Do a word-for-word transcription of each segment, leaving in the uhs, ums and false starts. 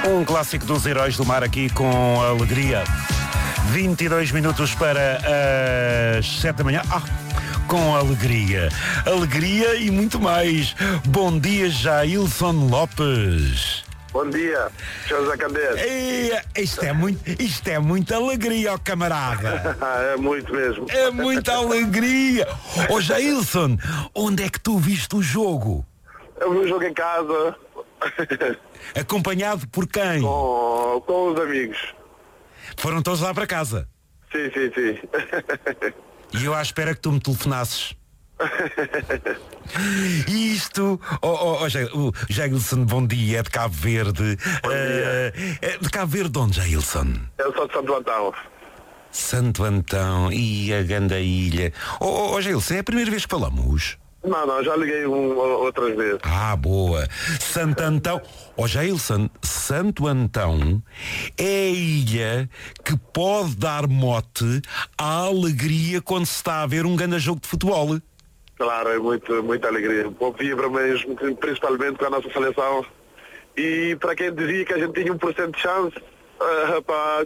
Um clássico dos heróis do mar aqui com alegria. vinte e dois minutos para as sete da manhã. Ah, com alegria. Alegria e muito mais. Bom dia, Jailson Lopes. Bom dia, José Candeiro. Isto é muito, isto é muita alegria, ó camarada. É muito mesmo. É muita alegria. Ó oh, Jailson, onde é que tu viste o jogo? Eu vi o jogo em casa. Acompanhado por quem? Com, com os amigos. Foram todos lá para casa? Sim, sim, sim. E eu à espera que tu me telefonasses. Isto, oh, oh, oh, o Jailson, bom dia, é de Cabo Verde. Bom dia. Uh, é de Cabo Verde onde, Jailson? Eu sou de Santo Antão. Santo Antão, e a ganda ilha. Oh, oh, oh Jailson, é a primeira vez que falamos? Não, não, já liguei um, outras vezes. Ah, boa. Santo Antão. Ó oh, Jailson, Santo Antão é a ilha que pode dar mote à alegria quando se está a ver um grande jogo de futebol. Claro, é muito, muita alegria. Bom vibra mesmo, principalmente com a nossa seleção. E para quem dizia que a gente tinha um por cento de chance uh, para,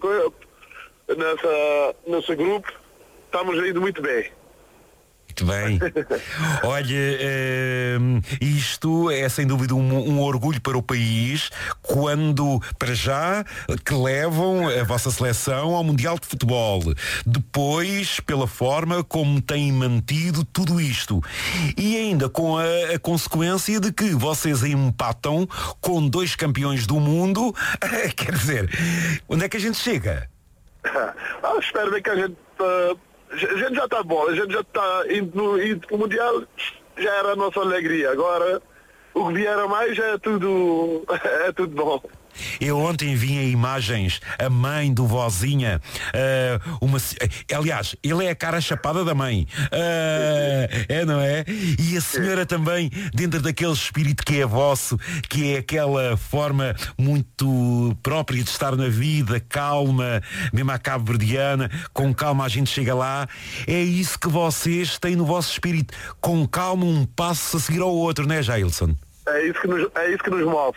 nessa, nesse grupo, estamos indo muito bem. Muito bem. Olha, uh, isto é sem dúvida um, um orgulho para o país quando, para já, que levam a vossa seleção ao Mundial de Futebol. Depois, pela forma como têm mantido tudo isto. E ainda com a, a consequência de que vocês empatam com dois campeões do mundo. Quer dizer, onde é que a gente chega? Ah, espero bem que a gente... Uh... A gente já está bom, a gente já está indo, indo para o Mundial, já era a nossa alegria. Agora, o que vier a mais é tudo, é tudo bom. Eu ontem vi em imagens a mãe do vozinha, uh, uma, aliás, ele é a cara chapada da mãe, uh, é, não é? E a senhora também, dentro daquele espírito que é vosso, que é aquela forma muito própria de estar na vida, calma, mesmo à cabo-verdiana, com calma a gente chega lá, é isso que vocês têm no vosso espírito, com calma um passo a seguir ao outro, não é, Jailson? É isso que nos, é isso que nos move.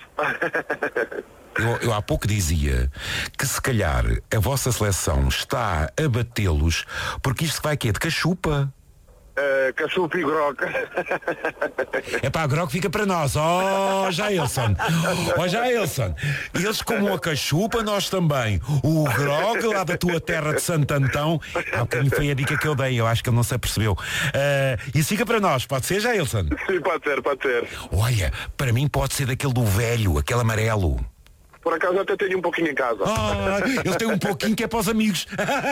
Eu, eu há pouco dizia que se calhar a vossa seleção está a batê-los porque isto vai quê? De cachupa? É, cachupa e groca. É pá, a groca fica para nós. Oh, Jailson. Oh, Jailson. Eles comam a cachupa, nós também. O grog lá da tua terra de Santo Antão. Há um bocadinho foi a dica que eu dei. Eu acho que ele não se apercebeu. Uh, isso fica para nós. Pode ser, Jailson? Sim, pode ser, pode ser. Olha, para mim pode ser daquele do velho, aquele amarelo. Por acaso até tenho um pouquinho em casa. Ah, ele tem um pouquinho que é para os amigos.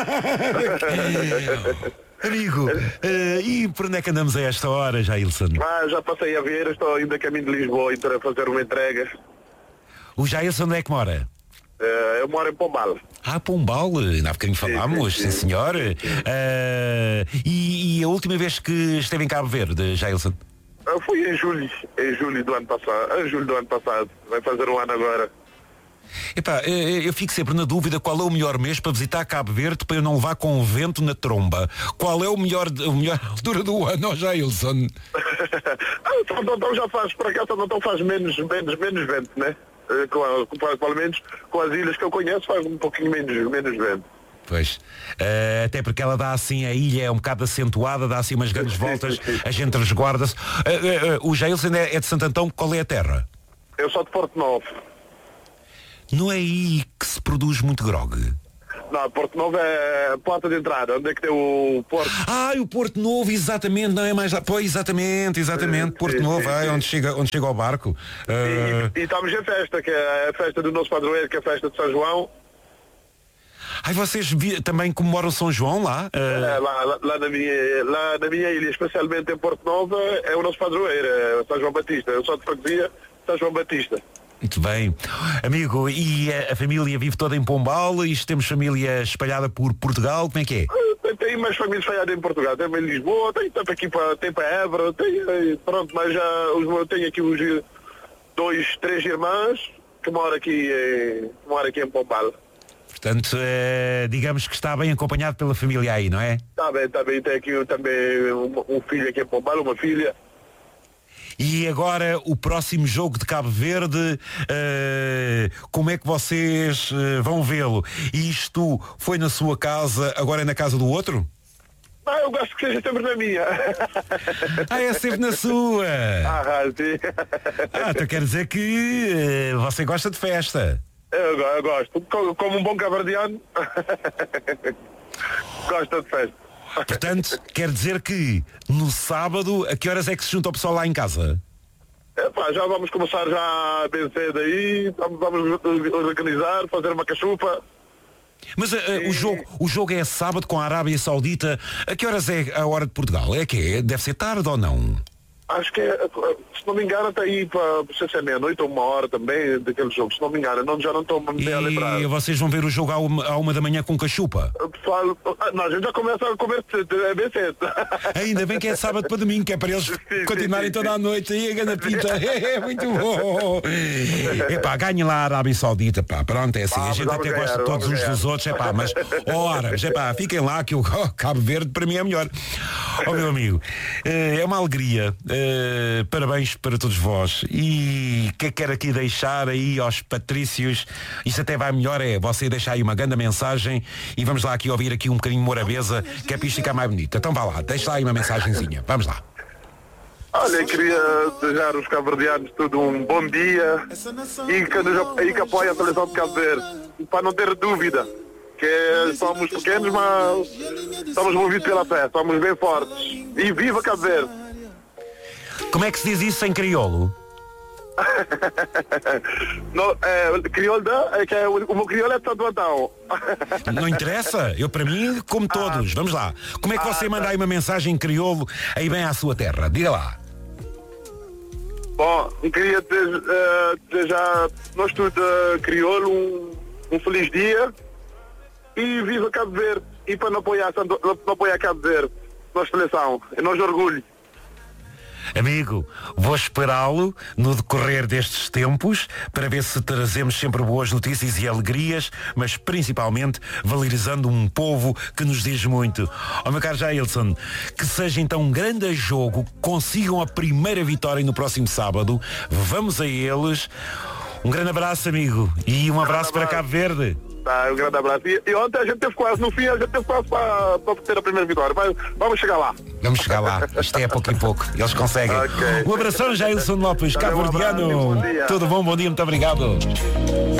Amigo, uh, e por onde é que andamos a esta hora, Jailson? Ah, já passei a ver, estou ainda a caminho de Lisboa para fazer uma entrega. O Jailson onde é que mora? Uh, eu moro em Pombal. Ah, Pombal, ainda há bocadinho falámos, sim, sim, sim, sim senhor. Sim, sim. Uh, e, e a última vez que esteve em Cabo Verde, Jailson? Eu fui em julho, em julho do ano passado, em julho do ano passado, vai fazer um ano agora. Epá, eu fico sempre na dúvida qual é o melhor mês para visitar Cabo Verde para eu não levar com o vento na tromba. Qual é o melhor, a melhor altura do ano, oh, Jailson? Então já faz, por acaso não faz menos, menos, menos vento, né? Com, com, pelo menos com as ilhas que eu conheço faz um pouquinho menos, menos vento. Pois, uh, até porque ela dá assim, a ilha é um bocado acentuada, dá assim umas grandes voltas, a gente resguarda-se. Uh, uh, uh, o Jailson é, é de Santo Antão, qual é a terra? Eu sou de Porto Novo. Não é aí que se produz muito grog? Não, Porto Novo é a porta de entrada, onde é que tem o Porto. Ah, o Porto Novo, exatamente, não é mais lá. Pois, exatamente, exatamente, Porto sim, Novo, sim, é sim. Onde, chega, onde chega o barco. E, uh... e, e estamos em festa, que é a festa do nosso padroeiro, que é a festa de São João. Ai, vocês vi, também comemoram São João lá? Uh... É, lá, lá, lá, na minha, lá na minha ilha, especialmente em Porto Novo, é o nosso padroeiro, é São João Batista. Eu sou de freguesia, São João Batista. Muito bem. Amigo, e a, a família vive toda em Pombal? Isto temos família espalhada por Portugal? Como é que é? Tem, tem mais família espalhada em Portugal. Tem em Lisboa, tem, tem aqui para, tem para Évora, tem, pronto, mas já os, tenho aqui os dois, três irmãs que moram aqui, em, moram aqui em Pombal. Portanto, é, digamos que está bem acompanhado pela família aí, não é? Está bem, está bem. Tem aqui também um, um filho aqui em Pombal, uma filha. E agora o próximo jogo de Cabo Verde, uh, como é que vocês uh, vão vê-lo? Isto foi na sua casa, agora é na casa do outro? Ah, eu gosto que seja sempre na minha. Ah, é sempre na sua. Ah, sim. Ah, então quer dizer que uh, você gosta de festa. Eu, eu gosto. Como um bom cabardiano, gosto de festa. Portanto, quer dizer que no sábado, a que horas é que se junta o pessoal lá em casa? Epá, já vamos começar já bem cedo aí, vamos, vamos organizar, fazer uma cachupa. Mas uh, uh, o, jogo, o jogo é sábado com a Arábia Saudita. A que horas é a hora de Portugal? É que é? Deve ser tarde ou não? Acho que, é, se não me engano, até aí para se é meia-noite ou uma hora também daquele jogo, se não me engano, não, já não estou bem a lembrar. E vocês vão ver o jogo à uma, à uma da manhã com cachupa? Pessoal, não, a gente já começa a comer é bem cedo. Ainda bem que é sábado para domingo, que é para eles sim, continuarem sim, sim, toda a noite aí a ganhar pinta. É muito bom. Epá, ganhe lá a Arábia Saudita, pá, pronto, é assim. Vamos, a gente até ganhar, gosta todos uns ganhar. Dos outros, é pá, mas horas, é pá, fiquem lá que o Cabo Verde para mim é melhor. Ó oh, meu amigo, é uma alegria. Uh, parabéns para todos vós. E o que é que quero aqui deixar aí aos patrícios? Isso até vai melhor, é você deixar aí uma grande mensagem e vamos lá aqui ouvir aqui um bocadinho de Morabeza, que é para isto ficar mais bonito. Então vá lá, deixa lá aí uma mensagenzinha. Vamos lá. Olha, queria desejar aos cabo-verdianos tudo um bom dia e que, nos, e que apoie a seleção de Cabo Verde, para não ter dúvida que somos pequenos, mas somos movidos pela fé, somos bem fortes. E viva Cabo Verde! Como é que se diz isso em crioulo? No, é, crioulo é que é, o, o meu crioulo é de Santo Antão. Não interessa, eu para mim, como todos. Ah, vamos lá. Como é que você ah, manda aí uma mensagem em crioulo aí bem à sua terra? Diga lá. Bom, queria desejar uh, nós tudo uh, crioulo um, um feliz dia e viva Cabo Verde. E para não apoiar, não apoiar Cabo Verde, nossa seleção, é nosso orgulho. Amigo, vou esperá-lo no decorrer destes tempos para ver se trazemos sempre boas notícias e alegrias, mas principalmente valorizando um povo que nos diz muito. Ó meu caro Jailson, que seja então um grande jogo, consigam a primeira vitória no próximo sábado, vamos a eles. Um grande abraço, amigo, e um abraço para Cabo Verde. Tá, um grande abraço. E, e ontem a gente teve quase, no fim a gente teve quase para, para ter a primeira vitória. Mas vamos chegar lá. Vamos chegar lá. Isto é pouco em pouco. Eles conseguem. Okay. Um abração, Jailson Lopes, cabo-verdiano. Um Tudo bom, bom dia, muito obrigado.